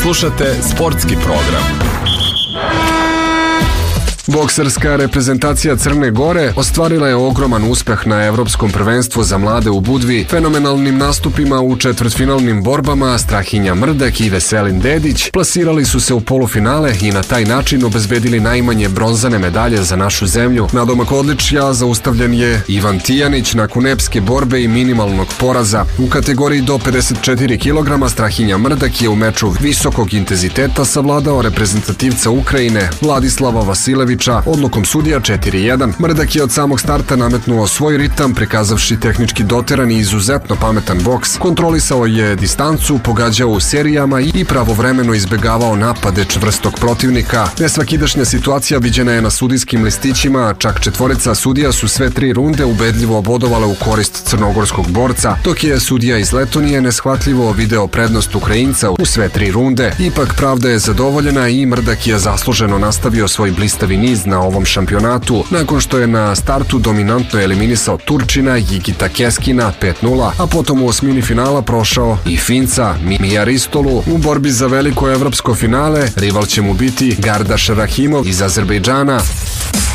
Slušate sportski program. Bokserska reprezentacija Crne Gore ostvarila je ogroman uspeh na Evropskom prvenstvu za mlade u Budvi fenomenalnim nastupima u četvrtfinalnim borbama. Strahinja Mrdak i Veselin Dedić plasirali su se u polufinale i na taj način obezbedili najmanje bronzane medalje za našu zemlju. Nadomak odličja zaustavljen je Ivan Tijanić nakon epske borbe i minimalnog poraza. U kategoriji do 54 kg Strahinja Mrdak je u meču visokog intenziteta savladao reprezentativca Ukrajine Vladislava Vasilevića odlukom sudija 4:1. Mrdak je od samog starta nametnuo svoj ritam, prikazavši tehnički doteran i izuzetno pametan boks. Kontrolisao je distancu, pogađao u serijama i pravovremeno izbegavao napade čvrstog protivnika. Nesvakidašnja situacija viđena je na sudijskim listićima, čak četvorica sudija su sve 3 runde ubedljivo bodovale u korist crnogorskog borca, dok je sudija iz Letonije neshvatljivo video prednost Ukrajinca u sve 3 runde. Ipak pravda je zadovoljena i Mrdak je zasluženo nastavio svoj blistavi niz na ovom šampionatu, nakon što je na startu dominantno eliminisao Turčina Jigita Keskina 5:0, a potom u osmini finala prošao i Finca Mimija Ristolu. U borbi za veliko evropsko finale rival će mu biti Gardaš Rahimov iz Azerbejdžana.